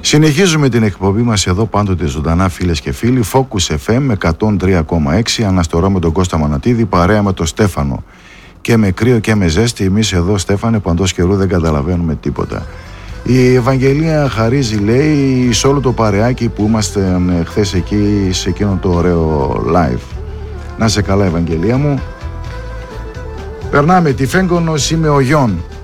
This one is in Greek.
Συνεχίζουμε την εκπομπή μας εδώ πάντοτε ζωντανά, φίλες και φίλοι. Focus FM 103,6. Αναστορώ με τον Κώστα Μανατίδη, παρέα με τον Στέφανο. Και με κρύο και με ζέστη. Εμείς εδώ, Στέφανε, παντός καιρού δεν καταλαβαίνουμε τίποτα. Η Ευαγγελία χαρίζει, λέει, σε όλο το παρεάκι που είμαστε χθες εκεί σε εκείνο το ωραίο live. Να σε καλά, Ευαγγελία μου. Περνάμε τη Φέγγονος, είμαι ο Γιον.